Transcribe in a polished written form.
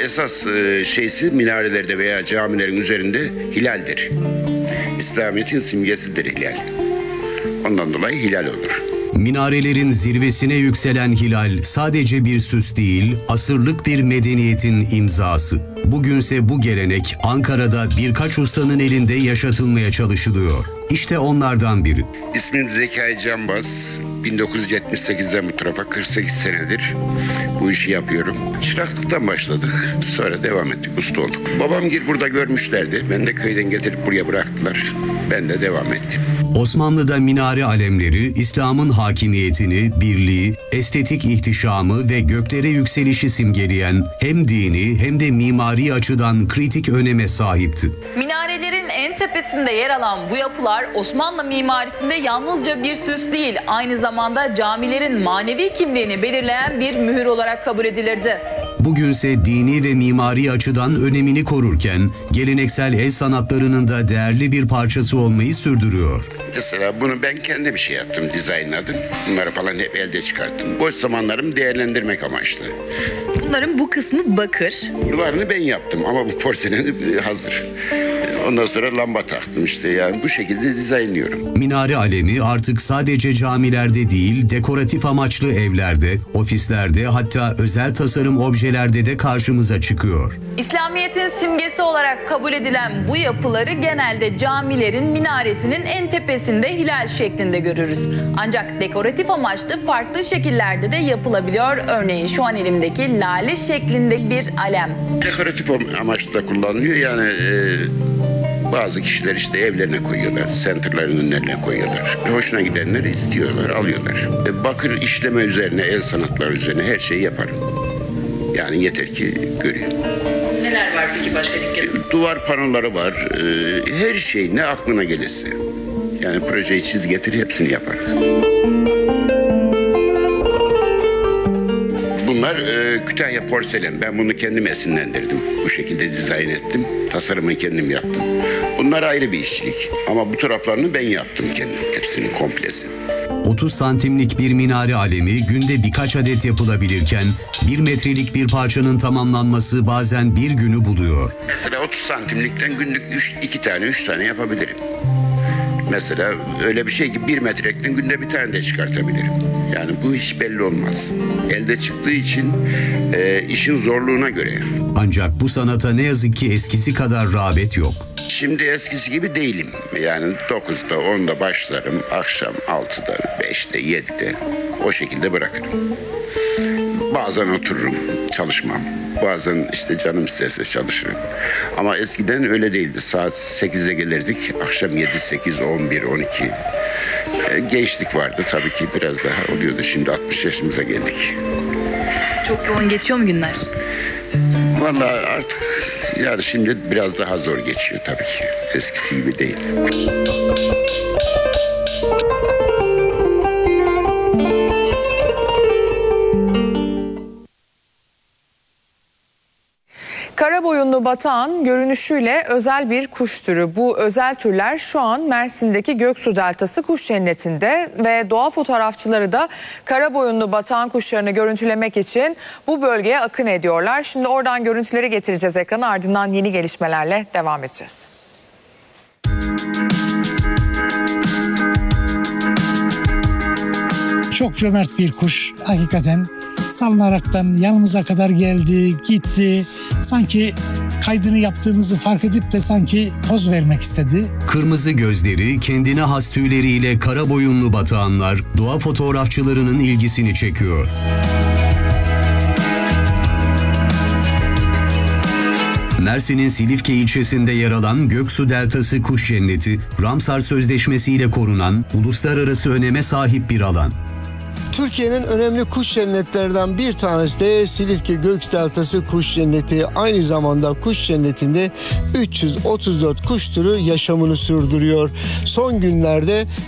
esas şeysi minarelerde veya camilerin üzerinde hilaldir. İslamiyet'in simgesidir hilal. Ondan dolayı hilal olur. Minarelerin zirvesine yükselen hilal sadece bir süs değil, asırlık bir medeniyetin imzası. Bugünse bu gelenek Ankara'da birkaç ustanın elinde yaşatılmaya çalışılıyor. İşte onlardan biri. İsmim Zekai Canbaz. 1978'den bu tarafa 48 senedir bu işi yapıyorum. Çıraklıktan başladık. Sonra devam ettik, usta olduk. Babamgil burada görmüşlerdi. Ben de köyden getirip buraya bıraktılar. Ben de devam ettim. Osmanlı'da minare alemleri, İslam'ın hakimiyetini, birliği, estetik ihtişamı ve göklere yükselişi simgeleyen hem dini hem de mimari açıdan kritik öneme sahipti. Minarelerin en tepesinde yer alan bu yapılar Osmanlı mimarisinde yalnızca bir süs değil, aynı zamanda camilerin manevi kimliğini belirleyen bir mühür olarak kabul edilirdi. Bugünse dini ve mimari açıdan önemini korurken, geleneksel el sanatlarının da değerli bir parçası olmayı sürdürüyor. Mesela bunu ben kendi bir şey yaptım, dizaynladım. Bunları falan hep elde çıkarttım. Boş zamanlarımı değerlendirmek amaçlı. Bunların bu kısmı bakır. Buralarını ben yaptım ama bu porselen hazır. Ondan sonra lamba taktım işte, yani bu şekilde dizaynlıyorum. Minare alemi artık sadece camilerde değil, dekoratif amaçlı evlerde, ofislerde, hatta özel tasarım objelerde de karşımıza çıkıyor. İslamiyet'in simgesi olarak kabul edilen bu yapıları genelde camilerin minaresinin en tepesinde hilal şeklinde görürüz. Ancak dekoratif amaçlı farklı şekillerde de yapılabiliyor. Örneğin şu an elimdeki lale şeklinde bir alem. Dekoratif amaçlı da kullanılıyor yani. Bazı kişiler işte evlerine koyuyorlar, center'ların önlerine koyuyorlar. Hoşuna gidenleri istiyorlar, alıyorlar. Bakır işleme üzerine, el sanatları üzerine her şeyi yaparım. Yani yeter ki göreyim. Neler var peki başka dikkat? Duvar panoları var, her şey ne aklına gelirse. Yani projeyi çiz getir, hepsini yaparım. Bunlar Kütahya porselen. Ben bunu kendim esinlendirdim. Bu şekilde dizayn ettim. Tasarımını kendim yaptım. Bunlar ayrı bir işçilik. Ama bu taraflarını ben yaptım kendim. Hepsini komplesi. 30 santimlik bir minare alemi günde birkaç adet yapılabilirken 1 metrelik bir parçanın tamamlanması bazen bir günü buluyor. Mesela 30 santimlikten günlük 2 tane, 3 tane yapabilirim. Mesela öyle bir şey ki 1 metrelikten günde bir tane de çıkartabilirim. Yani bu hiç belli olmaz. Elde çıktığı için işin zorluğuna göre. Ancak bu sanata ne yazık ki eskisi kadar rağbet yok. Şimdi eskisi gibi değilim. Yani 9'da 10'da başlarım. Akşam 6'da 5'te 7'de o şekilde bırakırım. Bazen otururum, çalışmam. Bazen işte canım istese çalışırım. Ama eskiden öyle değildi. Saat 8'e gelirdik. Akşam 7, 8, 11, 12. Gençlik vardı tabii ki, biraz daha oluyordu. Şimdi 60 yaşımıza geldik. Çok yoğun geçiyor mu günler? Vallahi artık yani şimdi biraz daha zor geçiyor tabii ki. Eskisi gibi değil. Karaboyunlu batağan görünüşüyle özel bir kuş türü. Bu özel türler şu an Mersin'deki Göksu Deltası Kuş Cenneti'nde ve doğa fotoğrafçıları da karaboyunlu batağan kuşlarını görüntülemek için bu bölgeye akın ediyorlar. Şimdi oradan görüntüleri getireceğiz ekrana, ardından yeni gelişmelerle devam edeceğiz. Çok cömert bir kuş hakikaten. Salınaraktan yanımıza kadar geldi, gitti. Sanki kaydını yaptığımızı fark edip de sanki poz vermek istedi. Kırmızı gözleri, kendine has tüyleriyle kara boyunlu batağanlar doğa fotoğrafçılarının ilgisini çekiyor. Mersin'in Silifke ilçesinde yer alan Göksu Deltası Kuş Cenneti, Ramsar Sözleşmesi ile korunan uluslararası öneme sahip bir alan. Türkiye'nin önemli kuş cennetlerden bir tanesi de Silifke Göksu Deltası Kuş Cenneti. Aynı zamanda kuş cennetinde 334 kuş türü yaşamını sürdürüyor. Son günlerde